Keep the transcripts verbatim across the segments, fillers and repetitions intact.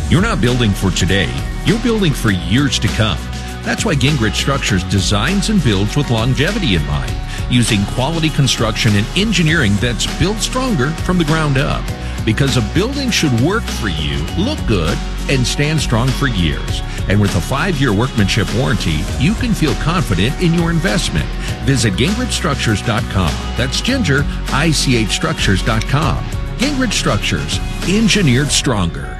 You're not building for today, you're building for years to come. That's why Gingrich Structures designs and builds with longevity in mind, using quality construction and engineering that's built stronger from the ground up. Because a building should work for you, look good, and stand strong for years. And with a five-year workmanship warranty, you can feel confident in your investment. Visit Gingrich Structures dot com. That's Ginger, I C H Structures dot com. Gingrich Structures, engineered stronger.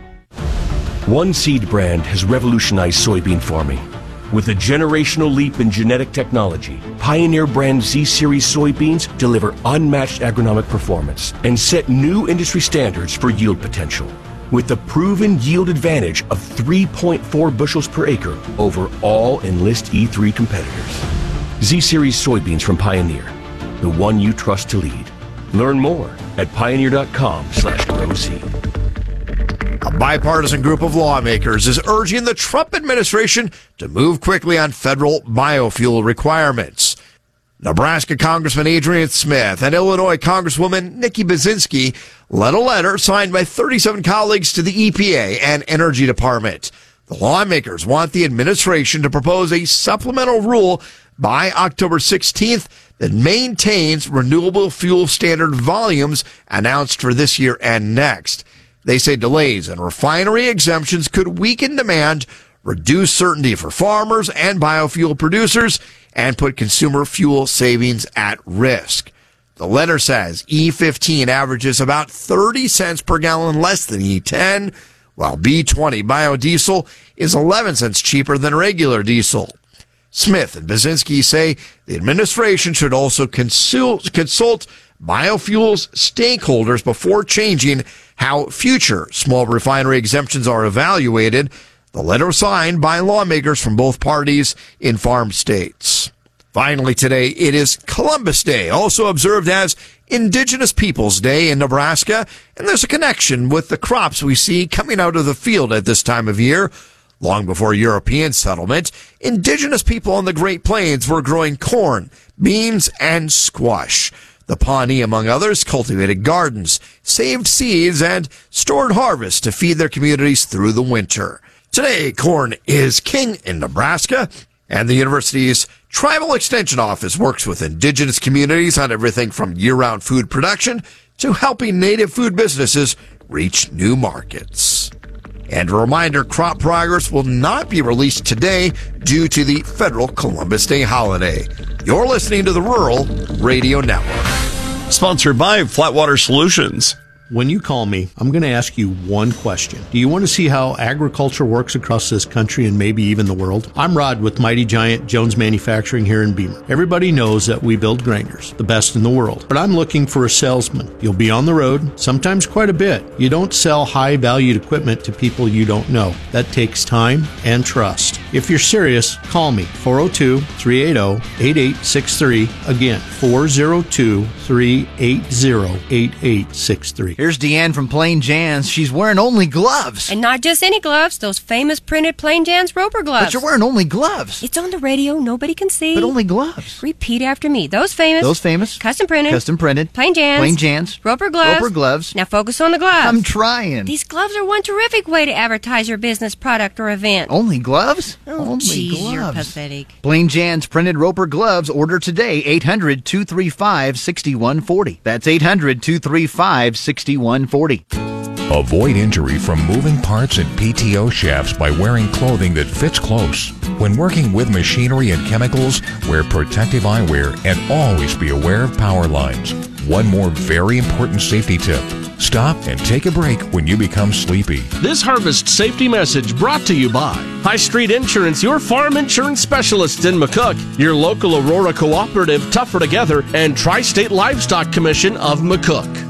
One seed brand has revolutionized soybean farming. With a generational leap in genetic technology, Pioneer brand Z-Series soybeans deliver unmatched agronomic performance and set new industry standards for yield potential. With a proven yield advantage of three point four bushels per acre over all Enlist E three competitors. Z-Series soybeans from Pioneer, the one you trust to lead. Learn more at pioneer.com slash grow seed. A bipartisan group of lawmakers is urging the Trump administration to move quickly on federal biofuel requirements. Nebraska Congressman Adrian Smith and Illinois Congresswoman Nikki Baczynski led a letter signed by thirty-seven colleagues to the E P A and Energy Department. The lawmakers want the administration to propose a supplemental rule by October sixteenth that maintains renewable fuel standard volumes announced for this year and next. They say delays and refinery exemptions could weaken demand, reduce certainty for farmers and biofuel producers, and put consumer fuel savings at risk. The letter says E fifteen averages about thirty cents per gallon less than E ten, while B twenty biodiesel is eleven cents cheaper than regular diesel. Smith and Baczynski say the administration should also consult, consult biofuels stakeholders before changing how future small refinery exemptions are evaluated. The letter was signed by lawmakers from both parties in farm states. Finally today, it is Columbus Day, also observed as Indigenous Peoples Day in Nebraska, and there's a connection with the crops we see coming out of the field at this time of year. Long before European settlement, indigenous people on the Great Plains were growing corn, beans, and squash. The Pawnee, among others, cultivated gardens, saved seeds, and stored harvests to feed their communities through the winter. Today, corn is king in Nebraska, and the university's Tribal Extension Office works with indigenous communities on everything from year-round food production to helping native food businesses reach new markets. And a reminder, crop progress will not be released today due to the federal Columbus Day holiday. You're listening to the Rural Radio Network. Sponsored by Flatwater Solutions. When you call me, I'm going to ask you one question. Do you want to see how agriculture works across this country and maybe even the world? I'm Rod with Mighty Giant Jones Manufacturing here in Beamer. Everybody knows that we build grinders, the best in the world. But I'm looking for a salesman. You'll be on the road, sometimes quite a bit. You don't sell high-valued equipment to people you don't know. That takes time and trust. If you're serious, call me, four oh two, three eight oh, eight eight six three. Again, four oh two, three eight oh, eight eight six three. Here's Deanne from Plain Jan's. She's wearing only gloves. And not just any gloves, those famous printed Plain Jan's Roper gloves. But you're wearing only gloves. It's on the radio, nobody can see. But only gloves. Repeat after me. Those famous. Those famous. Custom printed. Custom printed. Plain Jan's. Plain Jan's. Roper gloves. Roper gloves. Now focus on the gloves. I'm trying. These gloves are one terrific way to advertise your business, product, or event. Only gloves? Oh, only geez, gloves. You're pathetic. Plain Jan's printed Roper gloves. Order today. eight hundred, two three five, six one four zero. That's eight hundred, two three five, six one four zero. Avoid injury from moving parts and P T O shafts by wearing clothing that fits close. When working with machinery and chemicals, wear protective eyewear and always be aware of power lines. One more very important safety tip. Stop and take a break when you become sleepy. This harvest safety message brought to you by High Street Insurance, your farm insurance specialist in McCook, your local Aurora Cooperative, Tougher Together, and Tri-State Livestock Commission of McCook.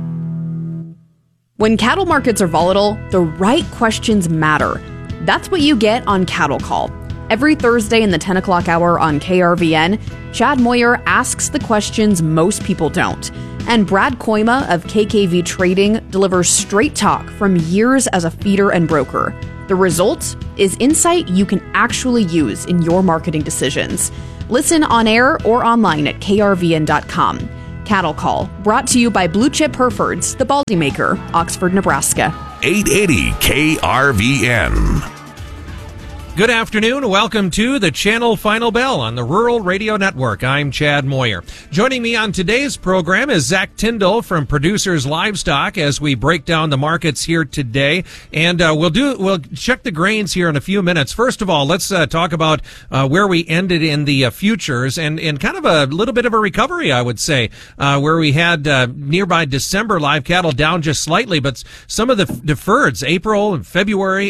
When cattle markets are volatile, the right questions matter. That's what you get on Cattle Call. Every Thursday in the ten o'clock hour on K R V N, Chad Moyer asks the questions most people don't. And Brad Koima of K K V Trading delivers straight talk from years as a feeder and broker. The result is insight you can actually use in your marketing decisions. Listen on air or online at K R V N dot com. Cattle Call, brought to you by Blue Chip Herefords, the Baldy Maker, Oxford, Nebraska. eight eighty K R V N. Good afternoon. Welcome to the Channel Final Bell on the Rural Radio Network. I'm Chad Moyer. Joining me on today's program is Zach Tyndall from Producers Livestock as we break down the markets here today. And uh, we'll do we'll check the grains here in a few minutes. First of all, let's uh, talk about uh, where we ended in the uh, futures and, and kind of a little bit of a recovery, I would say, uh, where we had uh, nearby December live cattle down just slightly, but some of the deferreds, April and February